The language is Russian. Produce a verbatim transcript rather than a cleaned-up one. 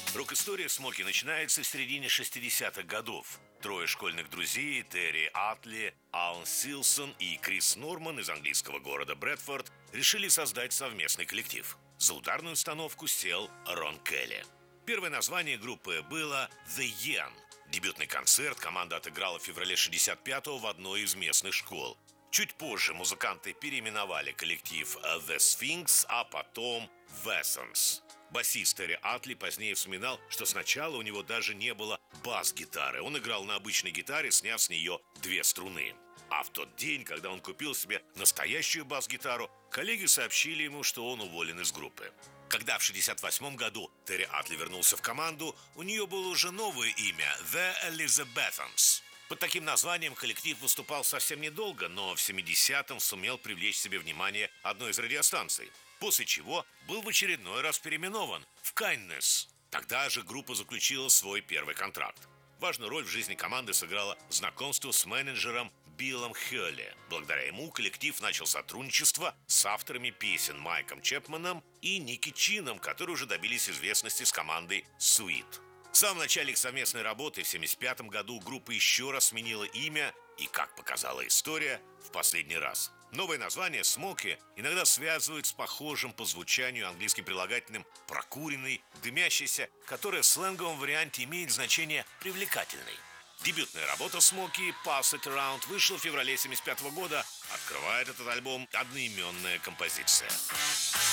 Рок-история Смоки начинается в середине шестидесятых годов. Трое школьных друзей – Терри Атли, Алан Силсон и Крис Норман из английского города Брэдфорд – решили создать совместный коллектив. За ударную установку сел Рон Келли. Первое название группы было «The Yen». Дебютный концерт команда отыграла в феврале шестьдесят пятого в одной из местных школ. Чуть позже музыканты переименовали коллектив The Sphinx, а потом The Essence. Басист Терри Атли позднее вспоминал, что сначала у него даже не было бас-гитары. Он играл на обычной гитаре, сняв с нее две струны. А в тот день, когда он купил себе настоящую бас-гитару, коллеги сообщили ему, что он уволен из группы. Когда в шестьдесят восьмом году Терри Атли вернулся в команду, у нее было уже новое имя – The Elizabethans. Под таким названием коллектив выступал совсем недолго, но в семидесятом сумел привлечь к себе внимание одной из радиостанций. После чего был в очередной раз переименован в Kindness. Тогда же группа заключила свой первый контракт. Важную роль в жизни команды сыграло знакомство с менеджером Биллом Хёрли. Благодаря ему коллектив начал сотрудничество с авторами песен Майком Чепменом и Ники Чином, которые уже добились известности с командой Sweet. В самом начале их совместной работы в семьдесят пятом году группа еще раз сменила имя и, как показала история, в последний раз. Новое название «Смоки» иногда связывают с похожим по звучанию английским прилагательным «прокуренный», «дымящийся», которое в сленговом варианте имеет значение «привлекательный». Дебютная работа «Смоки» «Pass It Around» вышла в феврале семьдесят пятого года. Открывает этот альбом одноименная композиция.